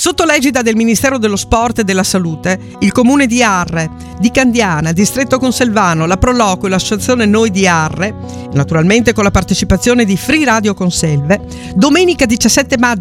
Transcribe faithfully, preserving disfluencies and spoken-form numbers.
Sotto l'egida del Ministero dello Sport e della Salute, il Comune di Arre, di Candiana, Distretto Conselvano, la Proloco e l'Associazione Noi di Arre, naturalmente con la partecipazione di Free Radio Conselve, domenica diciassette maggio